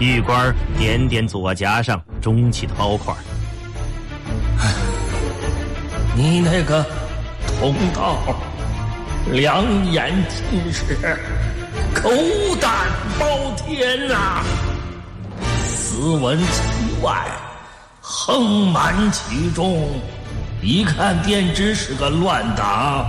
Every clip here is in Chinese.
玉官点点左颊上肿起的包块。 你那个同道两眼尽是，狗胆包天呐！斯文其外，横蛮其中，一看便知是个乱党。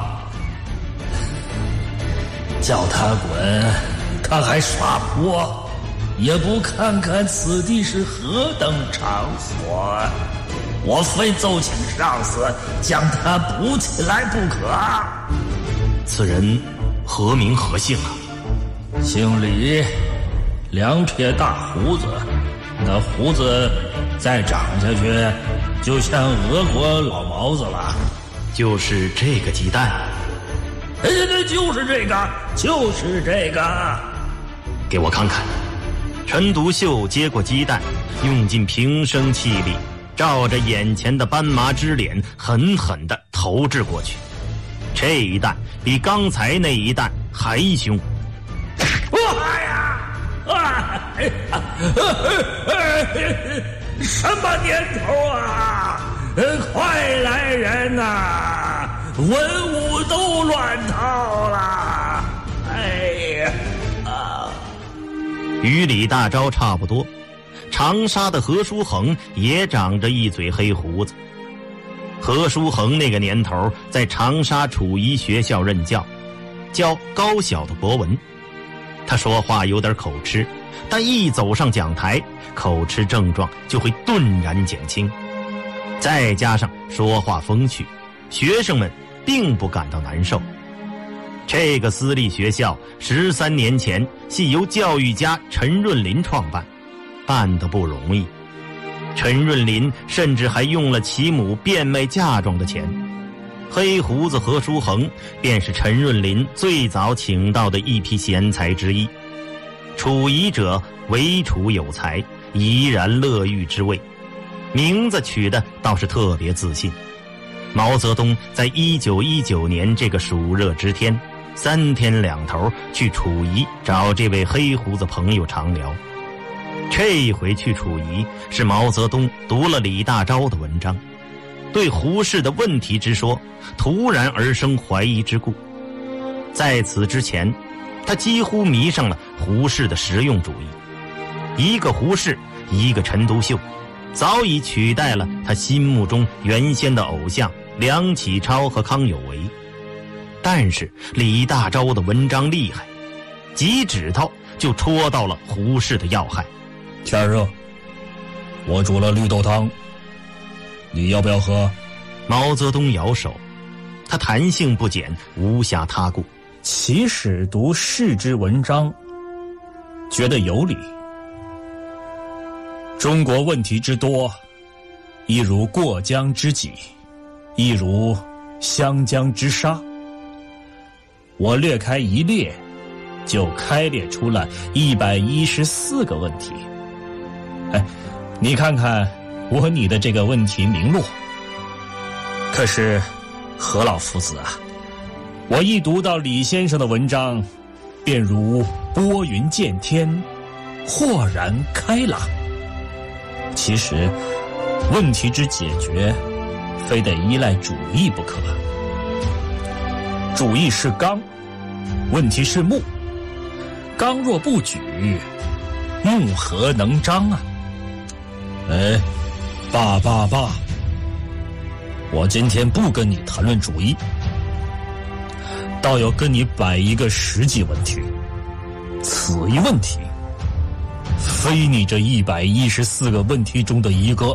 叫他滚，他还耍泼，也不看看此地是何等场所。我非奏请上司将他捕起来不可。 此人何名何姓啊？ 姓李，两撇大胡子，那胡子再长下去就像俄国老毛子了。 就是这个鸡蛋？ 对，就是这个。 给我看看。陈独秀接过鸡蛋，用尽平生气力，照着眼前的斑马之脸狠狠地投掷过去。这一弹比刚才那一弹还凶。 什么年头啊！快来人呐！文武都乱套了！ 与李大钊差不多，长沙的何书衡也长着一嘴黑胡子。何书衡那个年头在长沙楚仪学校任教，教高小的国文。他说话有点口吃，但一走上讲台，口吃症状就会顿然减轻。再加上说话风趣，学生们并不感到难受。这个私立学校13年前系由教育家陈润林创办，办得不容易。陈润林甚至还用了其母变卖嫁妆的钱。黑胡子何书衡便是陈润林最早请到的一批贤才之一。楚仪者唯楚有才，怡然乐狱之味，名字取得倒是特别自信。毛泽东在1919年这个暑热之天，3天2头去楚仪找这位黑胡子朋友长聊。这一回去楚仪，是毛泽东读了李大钊的文章，对胡适的问题之说突然而生怀疑之故。在此之前，他几乎迷上了胡适的实用主义，一个胡适，一个陈独秀，早已取代了他心目中原先的偶像梁启超和康有为。但是李大钊的文章厉害，几指头就戳到了胡适的要害。 天热，我煮了绿豆汤，你要不要喝？ 毛泽东摇手，他弹性不减，无暇他顾。 起始读适之文章，觉得有理。中国问题之多，一如过江之鲫，一如湘江之沙。我略开一列，就开列出了114个问题。你看看我拟的这个问题名录。可是何老夫子啊，我一读到李先生的文章，便如拨云见天，豁然开朗。其实问题之解决非得依赖主义不可。主义是纲，问题是目。纲若不举，目何能张啊？罢，我今天不跟你谈论主义，倒要跟你摆一个实际问题。此一问题非你这114个问题中的一个，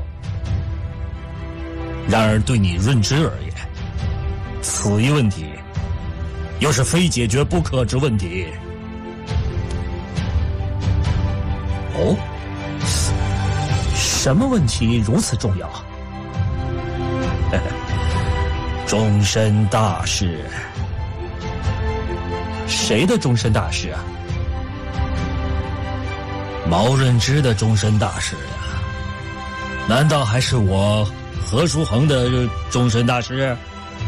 然而对你认知而言，此一问题又是非解决不可之问题。哦，什么问题如此重要？终身大事。谁的终身大事啊？毛润之的终身大事呀？难道还是我何书衡的终身大事？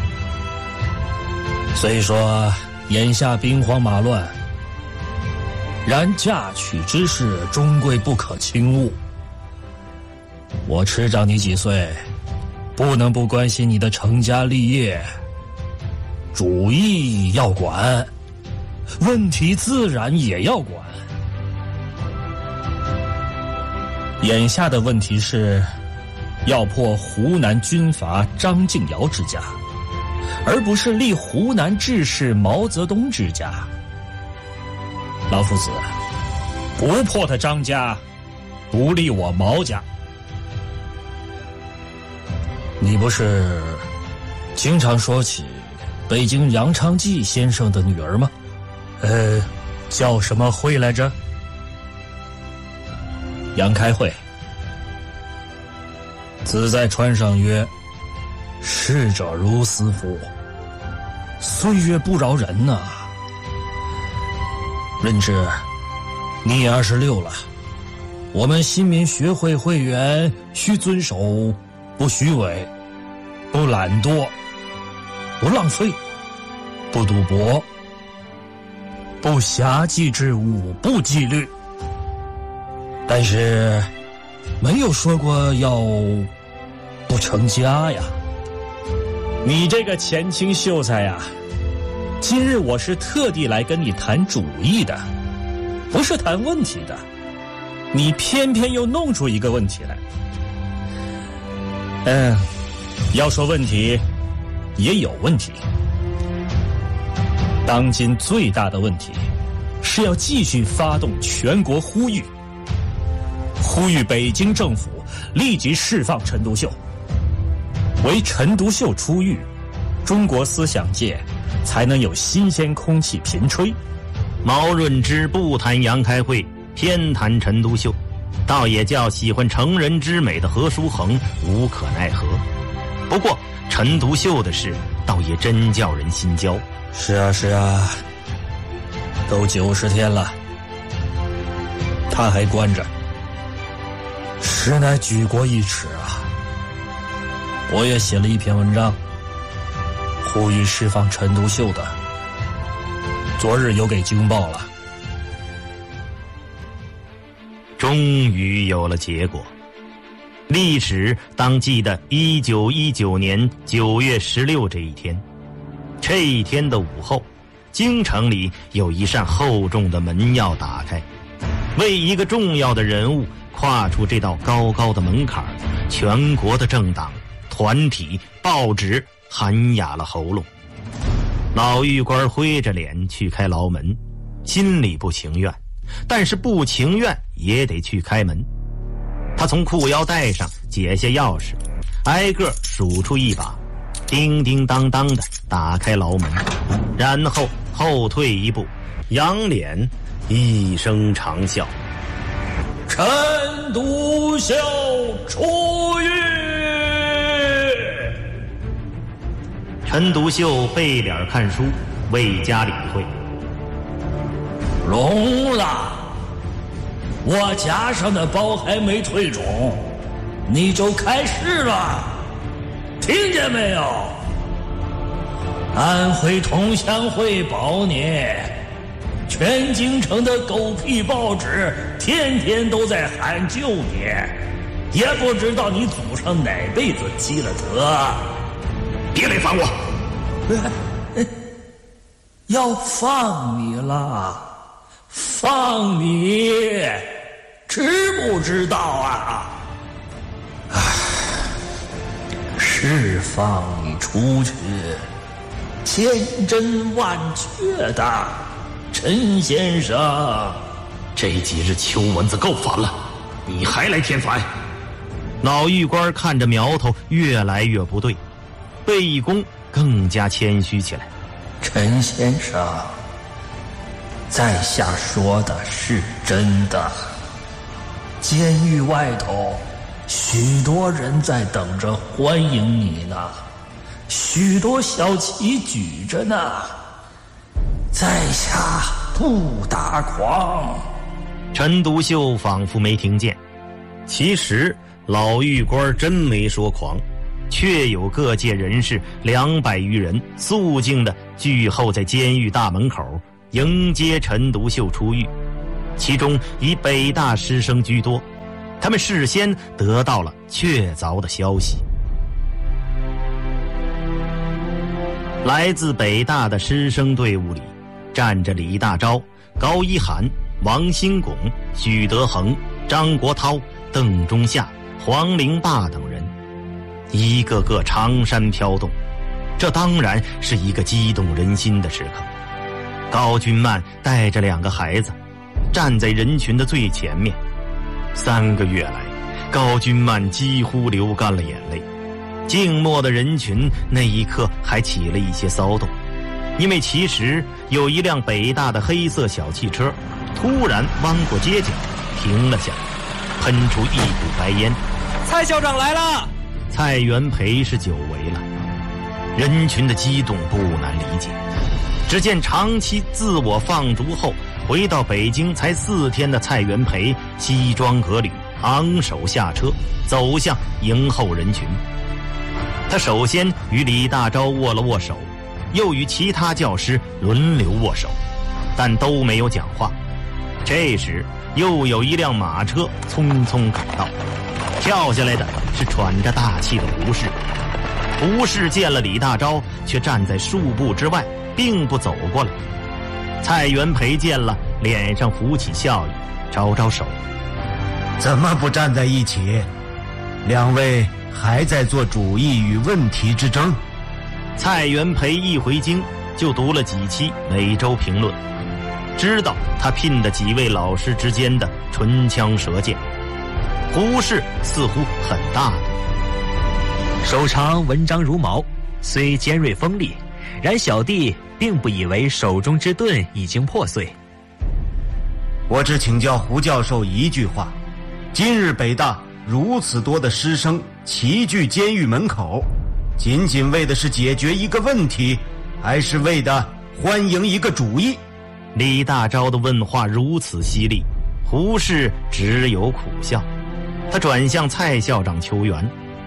虽说眼下兵荒马乱， 然嫁娶之事终归不可轻误。我迟长你几岁，不能不关心你的成家立业。主意要管，问题自然也要管。眼下的问题是，要破湖南军阀张敬尧之家，而不是立湖南志士毛泽东之家。老夫子，不破他张家，不立我毛家。你不是经常说起北京杨昌济先生的女儿吗？叫什么慧来着？杨开慧。子在川上曰：逝者如斯夫，岁月不饶人呐。任之，你也26了，我们新民学会会员需遵守不虚伪、不懒惰、不浪费、不赌博、不侠妓之物、不纪律。但是没有说过要不成家呀。你这个前清秀才呀，今日我是特地来跟你谈主意的，不是谈问题的。你偏偏又弄出一个问题来。要说问题，也有问题。当今最大的问题是要继续发动全国呼吁北京政府立即释放陈独秀。为陈独秀出狱，中国思想界才能有新鲜空气频吹。 毛润之不谈杨开慧，偏谈陈独秀，倒也叫喜欢成人之美的何书衡无可奈何。不过陈独秀的事倒也真叫人心焦。 是啊，都90天了，他还关着，实乃举国一耻啊。我也写了一篇文章，呼吁释放陈独秀的，昨日有给京报了。 终于有了结果。历史当记得1919年9月16这一天。这一天的午后，京城里有一扇厚重的门要打开，为一个重要的人物跨出这道高高的门槛，全国的政党、团体、报纸喊哑了喉咙。老狱官灰着脸去开牢门，心里不情愿，但是不情愿也得去开门。他从裤腰带上解下钥匙，挨个数出一把，叮叮当当的打开牢门，然后后退一步，仰脸一声长啸： 陈独秀出狱！ 陈独秀背脸看书，未加理会。 聋了，我夹上的包还没退肿，你就开市了，听见没有？安徽同乡会保你，全京城的狗屁报纸天天都在喊救你，也不知道你祖上哪辈子积了德。 别来烦我！ 要放你了，放你，知不知道啊？释放你出去，千真万确的，陈先生。 这几日秋蚊子够烦了，你还来添烦？老狱官看着苗头越来越不对，魏义公更加谦虚起来。 陈先生，在下说的是真的，监狱外头许多人在等着欢迎你呢，许多小旗举着呢，在下不打诳。 陈独秀仿佛没听见，其实老狱官真没说狂，确有各界人士200余人肃静地聚候在监狱大门口，迎接陈独秀出狱。 其中以北大师生居多，他们事先得到了确凿的消息。来自北大的师生队伍里，站着李大钊、高一涵、王新拱、许德衡、张国焘、邓中夏、黄灵霸等人，一个个长衫飘动，这当然是一个激动人心的时刻。高君曼带着2个孩子，站在人群的最前面。3个月来，高君曼几乎流干了眼泪。静默的人群那一刻还起了一些骚动，因为其实有一辆北大的黑色小汽车突然弯过街角停了下来，喷出一股白烟。 蔡校长来了！ 蔡元培是久违了，人群的激动不难理解。只见长期自我放逐后回到北京才4天的蔡元培西装革履，昂首下车，走向迎候人群。他首先与李大钊握了握手，又与其他教师轮流握手，但都没有讲话。这时又有一辆马车匆匆赶到，跳下来的是喘着大气的胡适。胡适见了李大钊，却站在数步之外，并不走过来。蔡元培见了，脸上浮起笑意，招招手： 怎么不站在一起？2位还在做主义与问题之争。 蔡元培一回京就读了几期《每周评论》，知道他聘的几位老师之间的唇枪舌剑。胡适似乎很大度。 手长文章如毛，虽尖锐锋利，然小弟并不以为手中之盾已经破碎。 我只请教胡教授一句话：今日北大如此多的师生齐聚监狱门口，仅仅为的是解决一个问题，还是为的欢迎一个主义？ 李大钊的问话如此犀利，胡适只有苦笑。他转向蔡校长求援：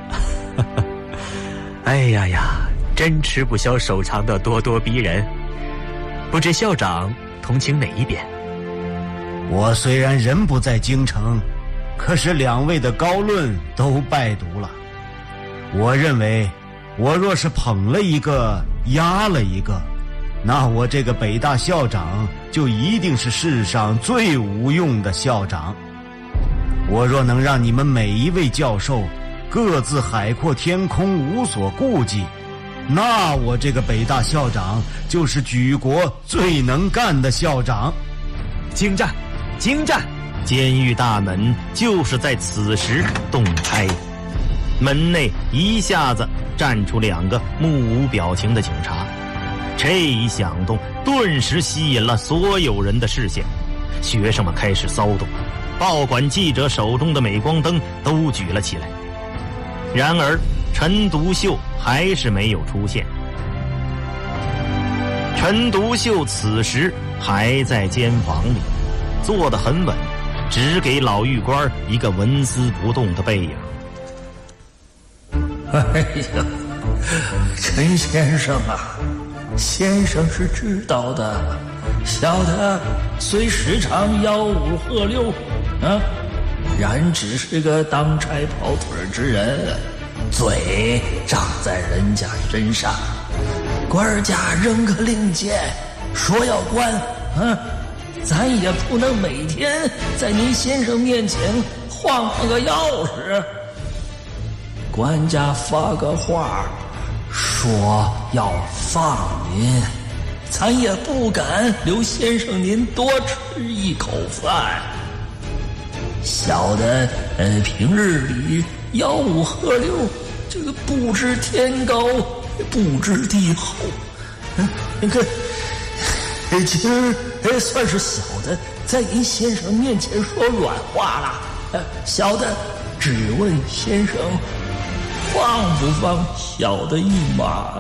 哎呀呀，真吃不消手长的咄咄逼人，不知校长同情哪一边？ 我虽然人不在京城，可是2位的高论都拜读了。我认为，我若是捧了一个，压了一个，那我这个北大校长就一定是世上最无用的校长。我若能让你们每一位教授各自海阔天空，无所顾忌，那我这个北大校长就是举国最能干的校长。 精湛，精湛！ 监狱大门就是在此时洞开，门内一下子站出2个目无表情的警察。这一响动顿时吸引了所有人的视线，学生们开始骚动，报馆记者手中的镁光灯都举了起来。然而陈独秀还是没有出现。陈独秀此时还在监房里，坐得很稳，只给老狱官一个纹丝不动的背影。 哎呀，陈先生啊，先生是知道的，小的虽时常吆五喝六啊，然只是个当差跑腿之人，嘴长在人家身上。官家扔个令箭，说要关啊，咱也不能每天在您先生面前晃晃个钥匙。官家发个话说要放您，咱也不敢留先生您多吃一口饭。小的平日里吆五喝六，这个不知天高不知地厚，那个今儿算是小的在您先生面前说软话了。小的只问先生放不放小的一马？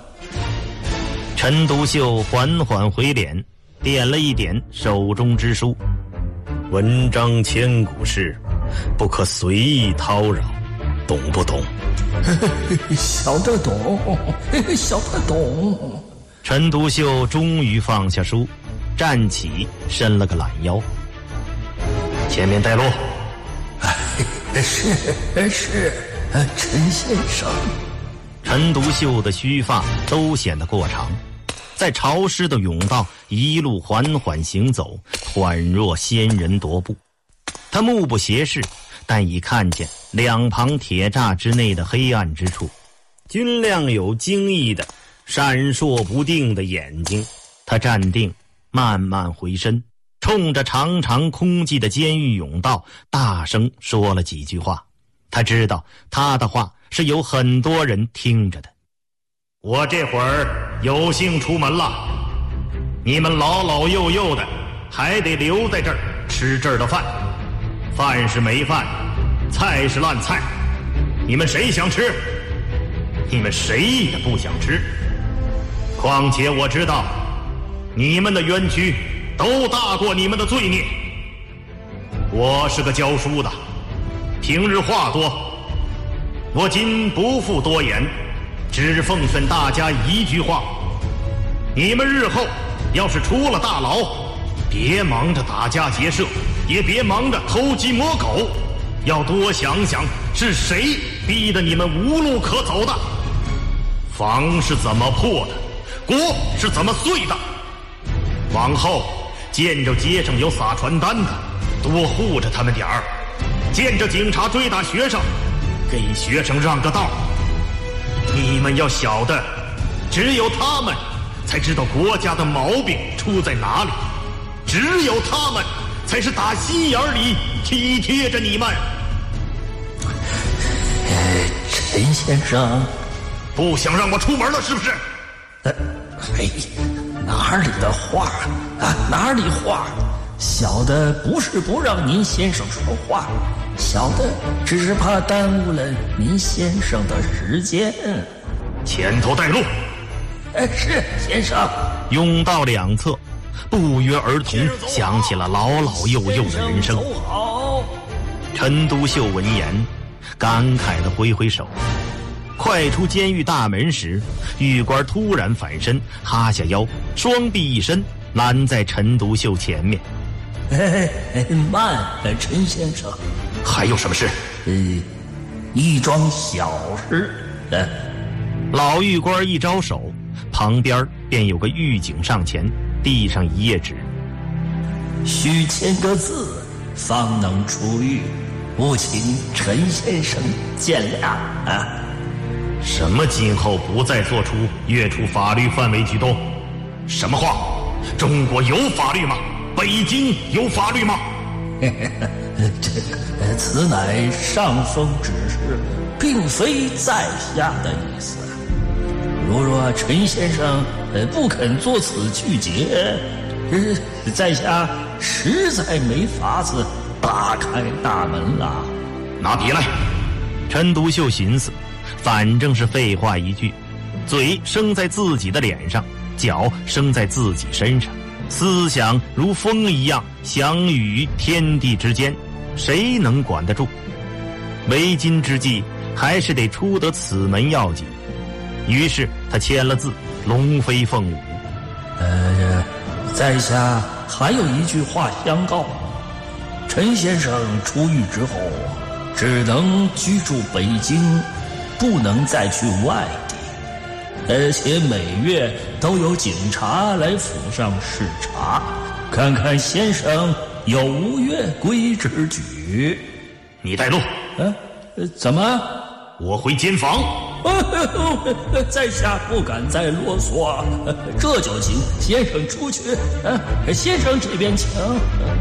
陈独秀缓缓回脸，点了一点手中之书。文章千古事，不可随意叨扰，懂不懂？ 小的懂，小的懂。 陈独秀终于放下书，站起，伸了个懒腰。 前面带路。 是，陈先生。 陈独秀的须发都显得过长，在潮湿的甬道一路缓缓行走，缓若仙人踱步。他目不斜视，但已看见两旁铁栅之内的黑暗之处，均亮有惊异的闪烁不定的眼睛。他站定，慢慢回身，冲着长长空寂的监狱甬道大声说了几句话。他知道他的话是有很多人听着的。我这会儿有幸出门了，你们老老幼幼的还得留在这儿吃这儿的饭，饭是没饭，菜是烂菜，你们谁想吃？你们谁也不想吃。况且我知道你们的冤屈都大过你们的罪孽。我是个教书的，平日话多，我今不复多言，只奉劝大家一句话：你们日后要是出了大牢，别忙着打家劫舍，也别忙着偷鸡摸狗，要多想想是谁逼得你们无路可走的。房是怎么破的，国是怎么碎的。往后见着街上有撒传单的，多护着他们点儿；见着警察追打学生，给学生让个道。你们要晓得，只有他们才知道国家的毛病出在哪里，只有他们才是打心眼里体贴着你们。 陈先生， 不想让我出门了是不是？ 哪里的话啊，哪里话？小的不是不让您先生说话，小的只是怕耽误了您先生的时间。 前头带路。 是先生。 甬道两侧不约而同响起了老老幼幼的人声。 走好。 陈独秀闻言感慨地挥挥手。快出监狱大门时，狱官突然反身，哈下腰，双臂一伸，拦在陈独秀前面。 慢，陈先生。 还有什么事？ 一桩小事。 老狱官一招手，旁边便有个狱警上前，递上一页纸。 须签个字，方能出狱，务请陈先生见谅啊。 什么今后不再做出越出法律范围举动？什么话？中国有法律吗？北京有法律吗？ 此乃上峰指示，并非在下的意思。如若陈先生不肯作此拒绝，在下实在没法子打开大门了。 拿笔来。陈独秀寻思，反正是废话一句，嘴生在自己的脸上，脚生在自己身上，思想如风一样响于天地之间，谁能管得住？为今之计，还是得出得此门要紧。于是他签了字，龙飞凤舞。 在下还有一句话相告：陈先生出狱之后，只能居住北京，不能再去外地，而且每月都有警察来府上视察，看看先生有无越规之举。 你带路。 怎么？ 我回监房。 在下不敢再啰嗦，这就请先生出去。先生这边请。